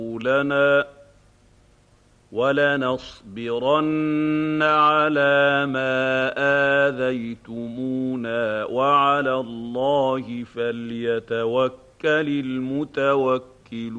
لنا وَلَنَصْبِرَنَّ عَلَىٰ مَا آذَيْتُمُونَا وَعَلَى اللَّهِ فَلْيَتَوَكَّلِ الْمُتَوَكِّلُونَ